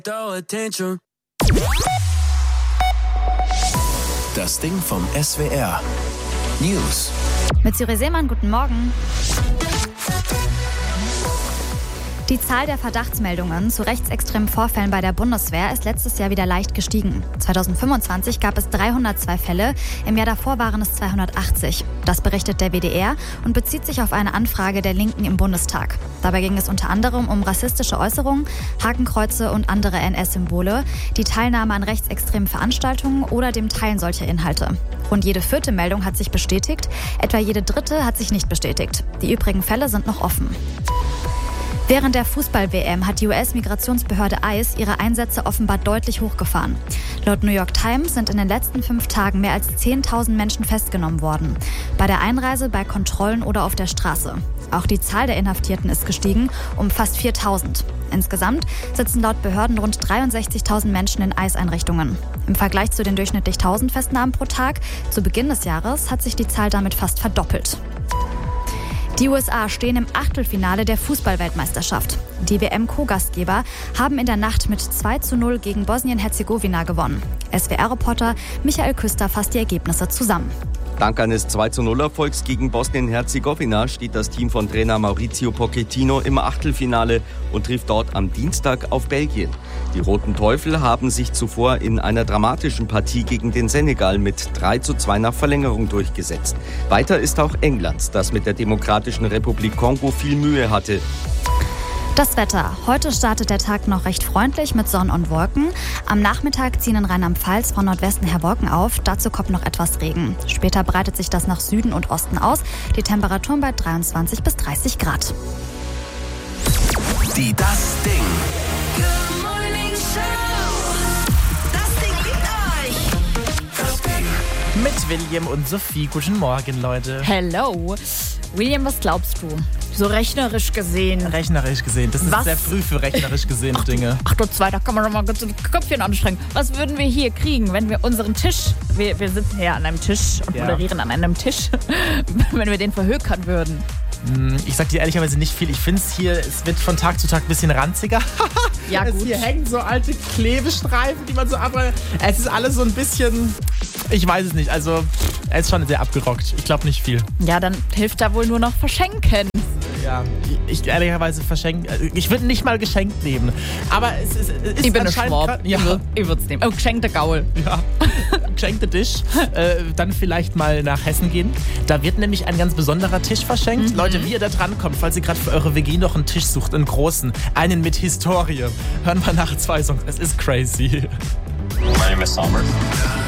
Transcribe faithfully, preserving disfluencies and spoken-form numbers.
Das Ding vom S W R. News. Mit Siri Seemann, guten Morgen. Die Zahl der Verdachtsmeldungen zu rechtsextremen Vorfällen bei der Bundeswehr ist letztes Jahr wieder leicht gestiegen. zwanzig fünfundzwanzig gab es dreihundertzwei Fälle, im Jahr davor waren es zweihundertachtzig. Das berichtet der W D R und bezieht sich auf eine Anfrage der Linken im Bundestag. Dabei ging es unter anderem um rassistische Äußerungen, Hakenkreuze und andere N S-Symbole, die Teilnahme an rechtsextremen Veranstaltungen oder dem Teilen solcher Inhalte. Rund jede vierte Meldung hat sich bestätigt, etwa jede dritte hat sich nicht bestätigt. Die übrigen Fälle sind noch offen. Während der Fußball-W M hat die U S-Migrationsbehörde I C E ihre Einsätze offenbar deutlich hochgefahren. Laut New York Times sind in den letzten fünf Tagen mehr als zehntausend Menschen festgenommen worden. Bei der Einreise, bei Kontrollen oder auf der Straße. Auch die Zahl der Inhaftierten ist gestiegen um fast viertausend. Insgesamt sitzen laut Behörden rund dreiundsechzigtausend Menschen in I C E-Einrichtungen. Im Vergleich zu den durchschnittlich tausend Festnahmen pro Tag zu Beginn des Jahres hat sich die Zahl damit fast verdoppelt. Die U S A stehen im Achtelfinale der Fußball-Weltmeisterschaft. Die W M-Co-Gastgeber haben in der Nacht mit zwei zu null gegen Bosnien-Herzegowina gewonnen. S W R-Reporter Michael Küster fasst die Ergebnisse zusammen. Dank eines zwei zu null Erfolgs gegen Bosnien-Herzegowina steht das Team von Trainer Mauricio Pochettino im Achtelfinale und trifft dort am Dienstag auf Belgien. Die Roten Teufel haben sich zuvor in einer dramatischen Partie gegen den Senegal mit drei zu zwei nach Verlängerung durchgesetzt. Weiter ist auch England, das mit der Demokratischen Republik Kongo viel Mühe hatte. Das Wetter. Heute startet der Tag noch recht freundlich mit Sonne und Wolken. Am Nachmittag ziehen in Rheinland-Pfalz von Nordwesten her Wolken auf. Dazu kommt noch etwas Regen. Später breitet sich das nach Süden und Osten aus. Die Temperaturen bei dreiundzwanzig bis dreißig Grad. Die Das Ding. Good Morning Show. Das Ding liebt euch. Das Ding. Mit William und Sophie. Guten Morgen, Leute. Hello. William, was glaubst du? So rechnerisch gesehen. Rechnerisch gesehen. Das ist Was? sehr früh für rechnerisch gesehene Ach, Dinge. Ach du zwei, da kann man doch mal kurz ein Köpfchen anstrengen. Was würden wir hier kriegen, wenn wir unseren Tisch, wir, wir sitzen hier an einem Tisch und Ja. moderieren an einem Tisch, wenn wir den verhökern würden? Ich sag dir ehrlicherweise nicht viel. Ich finde es hier, es wird von Tag zu Tag ein bisschen ranziger. Ja, es gut. Hier hängen so alte Klebestreifen, die man so ab... Es ist alles so ein bisschen... Ich weiß es nicht. Also, es ist schon sehr abgerockt. Ich glaube nicht viel. Ja, dann hilft da wohl nur noch verschenken. Ja, ich ehrlicherweise verschenkt. Ich würde nicht mal geschenkt nehmen. Aber es ist, es ist Ich bin ein anscheinend Schwab. grad- Ja, Ich würd- Ich würde es nehmen. Oh, geschenkte Gaul. ja. Geschenkte Tisch. Äh, dann vielleicht mal nach Hessen gehen. Da wird nämlich ein ganz besonderer Tisch verschenkt. Mhm. Leute, wie ihr da dran kommt, falls ihr gerade für eure W G noch einen Tisch sucht, einen großen, einen mit Historie. Hören wir nach zwei Songs. Es ist crazy. My name is Sommer.